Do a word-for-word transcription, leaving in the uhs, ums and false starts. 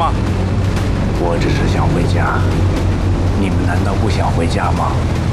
吗？ 我只是想回家，你们难道不想回家吗？